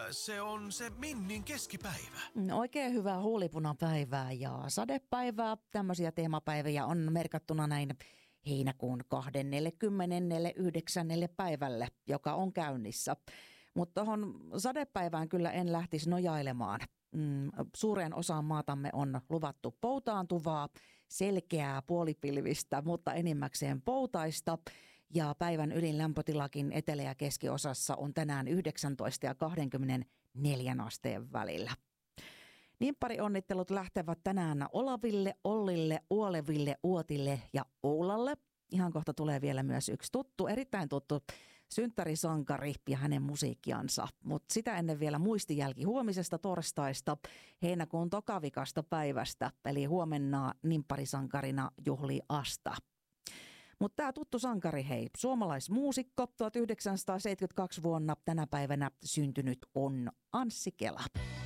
se on se Minnin keskipäivä. Oikein hyvää huulipunapäivää ja sadepäivää. Tämmöisiä teemapäiviä on merkattuna näin heinäkuun 29. päivälle, joka on käynnissä. Mutta tuohon sadepäivään kyllä en lähtisi nojailemaan. Suureen osaan maatamme on luvattu poutaantuvaa, selkeää puolipilvistä, mutta enimmäkseen poutaista. Ja päivän ylin lämpötilakin etelä- ja keskiosassa on tänään 19 ja 24 asteen välillä. Nimpparionnittelut lähtevät tänään Olaville, Ollille, Uoleville, Uotille ja Oulalle. Ihan kohta tulee vielä myös yksi erittäin tuttu synttärisankari ja hänen musiikkiansa. Mutta sitä ennen vielä muistijälki huomisesta torstaista, heinäkuun tokavikasta päivästä, eli huomenna nimpparisankarina juhlii Asta. Mutta tämä tuttu sankari, hei, suomalaismuusikko, 1972 vuonna tänä päivänä syntynyt on Anssi Kela.